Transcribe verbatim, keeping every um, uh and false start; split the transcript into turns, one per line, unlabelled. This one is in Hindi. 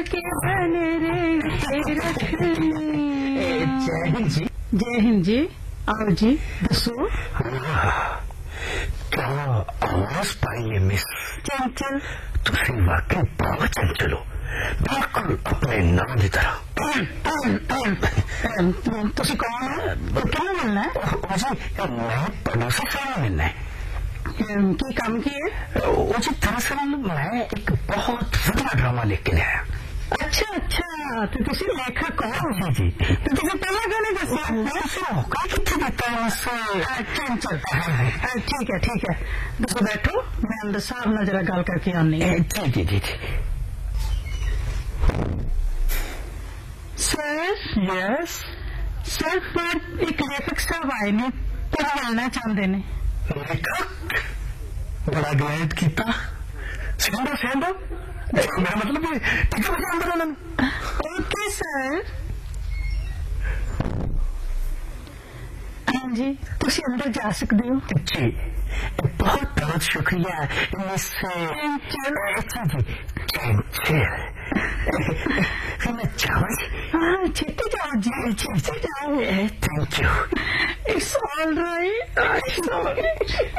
के बने रे रखने।
जय हिंद जी।
जय हिंद जी। आओ जी, दसो।
क्या आवाज पाई है मिस?
चंचल।
तुम वाकई बहुत चंचल हो, बिल्कुल अपने नाम की तरह।
तुसी कौन हो? क्या मिलना है?
मैं प्रोड्यूसर से मिलना है।
की काम की है?
जी दरअसल मैं एक बहुत बड़ा ड्रामा लिख के आया।
अच्छा अच्छा, तो किसी लेखक हो?
जी जी।
तो तुझे पहला गाने दसिया
मौका कितने देता है मुझसे?
चंचल। ठीक है ठीक है, दसो बैठो, मैं अंदर साहब ना जरा गल करके आनी है।
जी जी जी जी।
सर।
यस
सर, पर एक लेखक साहब आए ने, कुछ मिलना चाहते ने।
लेखक? बड़ा ग्लैड किया। सेंडो सेंडो, मेरा मतलब टिकट बजा अंदर आना।
Okay sir. हाँ जी, तुसी अंदर जा सकते हो।
जी, बहुत बहुत शुक्रिया मिस
चंचल।
अच्छा जी, चंचल। फिर मैं जाऊँ?
हाँ, छेती जाओ जी, छेती जाओ।
Thank you.
It's all right.